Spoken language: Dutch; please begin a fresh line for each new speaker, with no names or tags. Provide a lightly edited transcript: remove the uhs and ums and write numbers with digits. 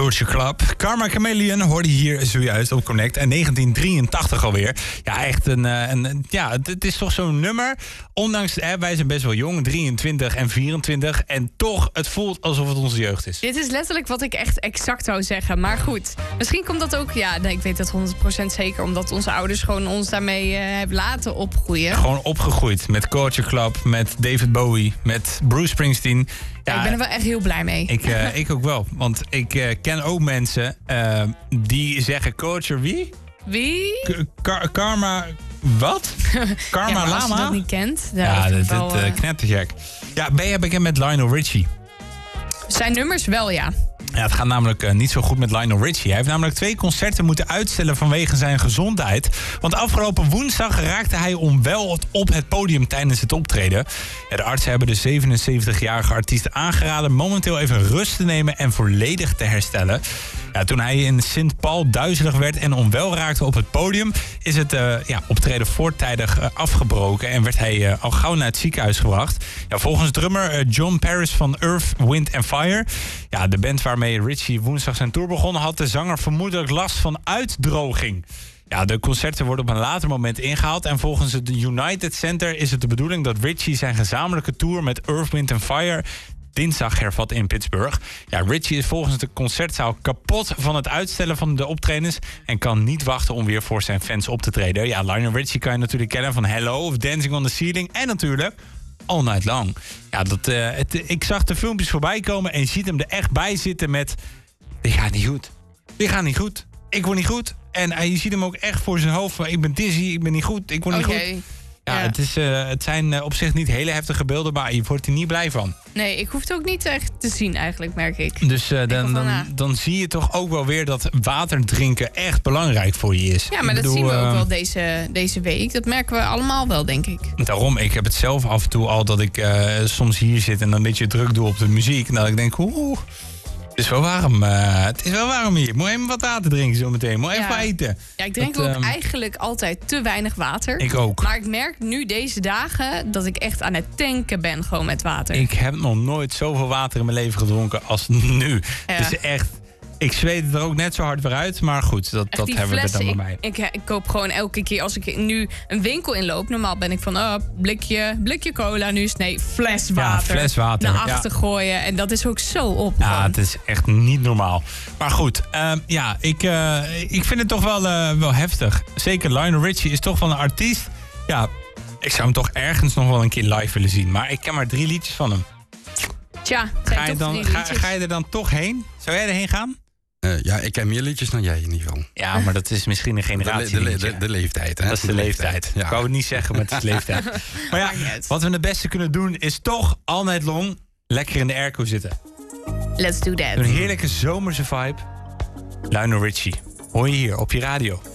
Culture Club. Karma Chameleon hoorde hier zojuist op Connect. En 1983 alweer. Ja, echt het is toch zo'n nummer. Ondanks, wij zijn best wel jong, 23 en 24. En toch, het voelt alsof het onze jeugd is.
Dit is letterlijk wat ik echt exact zou zeggen. Maar goed, misschien komt dat ook... Ja, nee, ik weet dat 100% zeker. Omdat onze ouders gewoon ons daarmee hebben laten opgroeien.
Gewoon opgegroeid met Culture Club, met David Bowie, met Bruce Springsteen.
Ja, ik ben er wel echt heel blij mee.
Ik ook wel. Want ik ken ook mensen die zeggen Culture wie?
Wie?
Karma... Wat? Karma
ja,
Lama?
Als je dat niet kent...
Ja, dit knetterjack. Ja, ben jij bekend met Lionel Richie?
Zijn nummers wel, ja.
Ja, het gaat namelijk niet zo goed met Lionel Richie. Hij heeft namelijk 2 concerten moeten uitstellen vanwege zijn gezondheid. Want afgelopen woensdag raakte hij onwel op het podium tijdens het optreden. Ja, de artsen hebben de 77-jarige artiest aangeraden momenteel even rust te nemen en volledig te herstellen. Ja, toen hij in St. Paul duizelig werd en onwel raakte op het podium, is het optreden voortijdig afgebroken en werd hij al gauw naar het ziekenhuis gebracht. Ja, volgens drummer John Paris van Earth, Wind and Fire, ja, de band waarmee Richie woensdag zijn tour begon, had de zanger vermoedelijk last van uitdroging. Ja, de concerten worden op een later moment ingehaald. En volgens het United Center is het de bedoeling dat Richie zijn gezamenlijke tour met Earth, Wind and Fire dinsdag hervat in Pittsburgh. Ja, Richie is volgens de concertzaal kapot van het uitstellen van de optredens en kan niet wachten om weer voor zijn fans op te treden. Ja, Lionel Richie kan je natuurlijk kennen van Hello of Dancing on the Ceiling en natuurlijk All Night Long. Ja, ik zag de filmpjes voorbij komen en je ziet hem er echt bij zitten met dit gaat niet goed. Dit gaat niet goed. Ik word niet goed. En je ziet hem ook echt voor zijn hoofd van ik ben dizzy, ik ben niet goed, ik word niet goed. Ja, het zijn op zich niet hele heftige beelden, maar je wordt er niet blij van.
Nee, ik hoef het ook niet echt te zien eigenlijk, merk ik.
Dus dan zie je toch ook wel weer dat water drinken echt belangrijk voor je is.
Ja, maar dat zien we ook wel deze week. Dat merken we allemaal wel, denk ik.
Daarom, ik heb het zelf af en toe al dat ik soms hier zit en dan een beetje druk doe op de muziek. En dat ik denk, het is wel warm. Het is wel warm hier. Moet even wat water drinken zo meteen. Moet even eten.
Ja, ik drink ook eigenlijk altijd te weinig water.
Ik ook.
Maar ik merk nu deze dagen dat ik echt aan het tanken ben gewoon met water.
Ik heb nog nooit zoveel water in mijn leven gedronken als nu.
Ja.
Het is echt... Ik zweet het er ook net zo hard weer uit. Maar goed, dat hebben we er dan bij mij.
Ik koop gewoon elke keer als ik nu een winkel inloop. Normaal ben ik van blikje cola. Nu is fles water.
Ja, fles water.
Naar achter gooien. En dat is ook zo op.
Ja,
gewoon.
het is echt niet normaal. Maar goed, ik vind het toch wel heftig. Zeker Lionel Richie is toch wel een artiest. Ja, ik zou hem toch ergens nog wel een keer live willen zien. Maar ik ken maar 3 liedjes van hem.
Tja,
ga je er dan toch heen? Zou jij erheen gaan?
Ja, ik ken meer liedjes dan jij in ieder geval.
Ja, maar dat is misschien een generatie.
De leeftijd, hè?
Dat is de leeftijd.
Ja.
Ik wou het niet zeggen, maar het is de leeftijd. Maar ja, wat we het beste kunnen doen is toch all night long lekker in de airco zitten.
Let's do that.
Een heerlijke zomerse vibe. Lionel Richie. Hoor je hier op je radio.